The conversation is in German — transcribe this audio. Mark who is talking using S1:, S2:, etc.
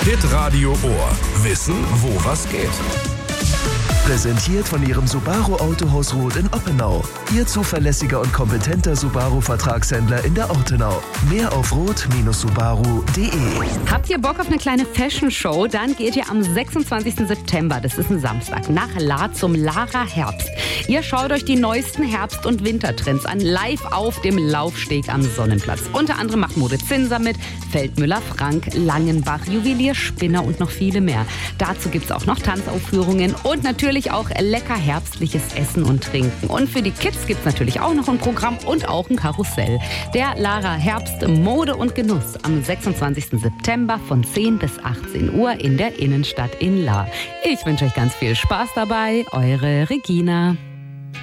S1: Hitradio Ohr. Wissen, wo was geht.
S2: Präsentiert von Ihrem Subaru Autohaus Roth in Oppenau. Ihr zuverlässiger und kompetenter Subaru-Vertragshändler in der Ortenau. Mehr auf roth-subaru.de.
S3: Habt ihr Bock auf eine kleine Fashion-Show? Dann geht ihr am 26. September, das ist ein Samstag, nach La zum Lara Herbst. Ihr schaut euch die neuesten Herbst- und Wintertrends an, live auf dem Laufsteg am Sonnenplatz. Unter anderem macht Mode Zinser mit, Feldmüller, Frank, Langenbach, Juwelier, Spinner und noch viele mehr. Dazu gibt's auch noch Tanzaufführungen und natürlich auch lecker herbstliches Essen und Trinken. Und für die Kids gibt's natürlich auch noch ein Programm und auch ein Karussell. Der Lara Herbst Mode und Genuss am 26. September von 10 bis 18 Uhr in der Innenstadt in La. Ich wünsche euch ganz viel Spaß dabei. Eure Regina.